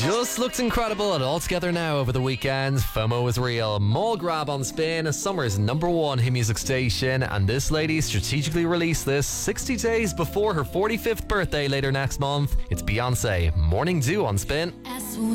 Just looked incredible and all together now over the weekend. FOMO is real. Mall Grab on Spin, summer's #1 hit music station, and this lady strategically released this 60 days before her 45th birthday later next month. It's Beyonce, Morning Dew on Spin.